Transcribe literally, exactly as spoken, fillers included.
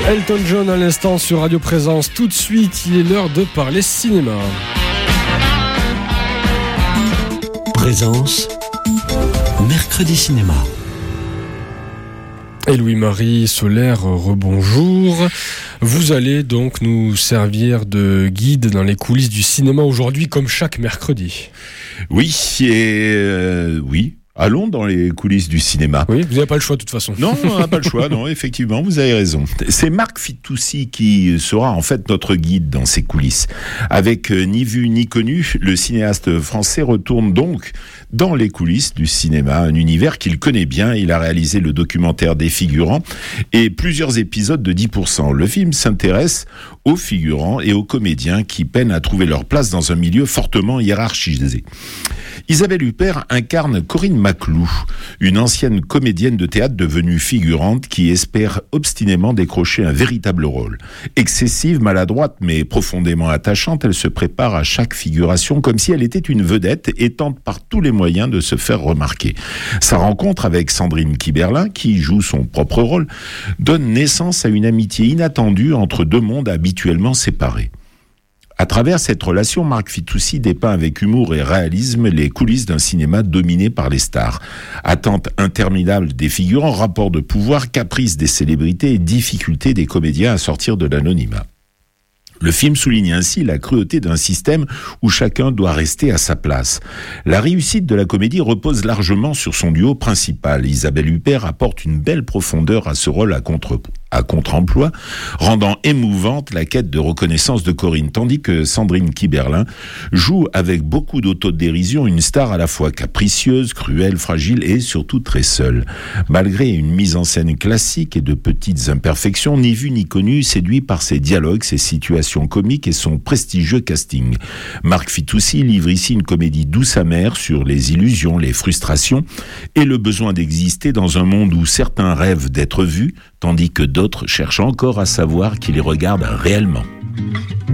Elton John à l'instant sur Radio Présence. Tout de suite, il est l'heure de parler cinéma. Présence, mercredi cinéma. Et Louis-Marie Solaire, rebonjour. Vous allez donc nous servir de guide dans les coulisses du cinéma aujourd'hui, comme chaque mercredi. Oui, et euh, oui. Allons dans les coulisses du cinéma. Oui, vous n'avez pas le choix de toute façon. Non, on n'a pas le choix, non, effectivement, vous avez raison. C'est Marc Fitoussi qui sera en fait notre guide dans ces coulisses. Avec ni vu ni connu, le cinéaste français retourne donc dans les coulisses du cinéma, un univers qu'il connaît bien. Il a réalisé le documentaire des figurants et plusieurs épisodes de dix pour cent. Le film s'intéresse aux figurants et aux comédiens qui peinent à trouver leur place dans un milieu fortement hiérarchisé. Isabelle Huppert incarne Corinne Maclou, une ancienne comédienne de théâtre devenue figurante qui espère obstinément décrocher un véritable rôle. Excessive, maladroite, mais profondément attachante, elle se prépare à chaque figuration comme si elle était une vedette et tente par tous les moyens de se faire remarquer. Sa rencontre avec Sandrine Kiberlin, qui joue son propre rôle, donne naissance à une amitié inattendue entre deux mondes habituellement séparés. À travers cette relation, Marc Fitoussi dépeint avec humour et réalisme les coulisses d'un cinéma dominé par les stars. Attente interminable des figurants, rapport de pouvoir, caprice des célébrités et difficulté des comédiens à sortir de l'anonymat. Le film souligne ainsi la cruauté d'un système où chacun doit rester à sa place. La réussite de la comédie repose largement sur son duo principal. Isabelle Huppert apporte une belle profondeur à ce rôle à contre à contre-emploi, rendant émouvante la quête de reconnaissance de Corinne, tandis que Sandrine Kiberlin joue avec beaucoup d'autodérision une star à la fois capricieuse, cruelle, fragile et surtout très seule. Malgré une mise en scène classique et de petites imperfections, ni vu ni connu, séduit par ses dialogues, ses situations comiques et son prestigieux casting. Marc Fitoussi livre ici une comédie douce amère sur les illusions, les frustrations et le besoin d'exister dans un monde où certains rêvent d'être vus, tandis que d'autres cherchent encore à savoir qui les regarde réellement.